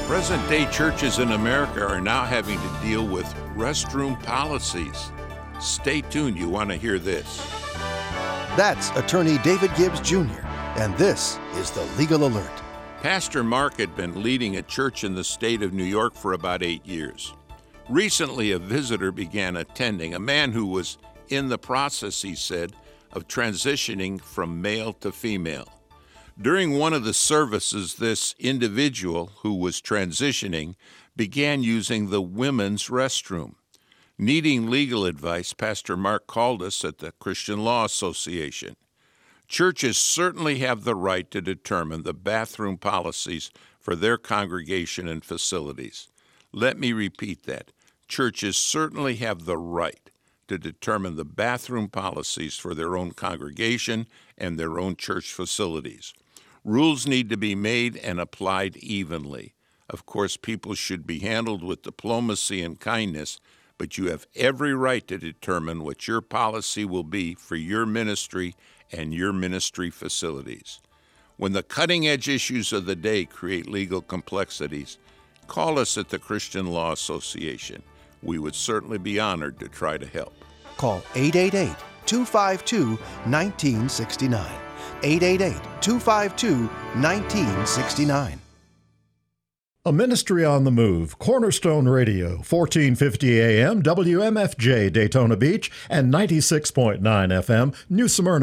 Present-day churches in America are now having to deal with restroom policies. Stay tuned, you want to hear this. That's attorney David Gibbs Jr., and this is the Legal Alert. Pastor Mark had been leading a church in the state of New York for about 8 years. Recently, a visitor began attending, a man who was in the process, he said, of transitioning from male to female. During one of the services, this individual who was transitioning began using the women's restroom. Needing legal advice, Pastor Mark called us at the Christian Law Association. Churches certainly have the right to determine the bathroom policies for their congregation and facilities. Let me repeat that. Churches certainly have the right to determine the bathroom policies for their own congregation and their own church facilities. Rules need to be made and applied evenly. Of course, people should be handled with diplomacy and kindness, but you have every right to determine what your policy will be for your ministry and your ministry facilities. When the cutting-edge issues of the day create legal complexities, call us at the Christian Law Association. We would certainly be honored to try to help. Call 888-252-1969. 888-252-1969. A ministry on the move, Cornerstone Radio, 1450 AM, WMFJ Daytona Beach, and 96.9 FM, New Smyrna.